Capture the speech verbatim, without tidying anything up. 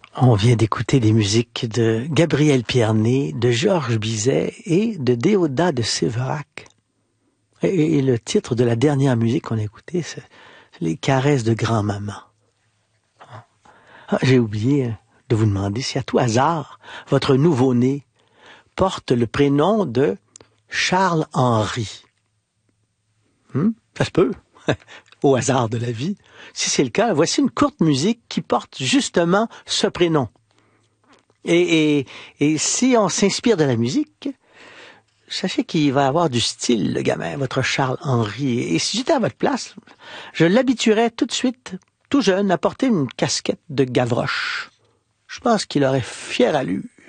On vient d'écouter des musiques de Gabriel Pierné, de Georges Bizet et de Déodat de Séverac. Et, et le titre de la dernière musique qu'on a écoutée, c'est Les caresses de grand-maman. Ah, j'ai oublié de vous demander si à tout hasard, votre nouveau-né porte le prénom de Charles-Henri. Hmm? Ça se peut, au hasard de la vie. Si c'est le cas, voici une courte musique qui porte justement ce prénom. Et, et, et si on s'inspire de la musique, sachez qu'il va avoir du style, le gamin, votre Charles-Henri. Et si j'étais à votre place, je l'habituerais tout de suite, tout jeune, à porter une casquette de Gavroche. Je pense qu'il aurait fière allure.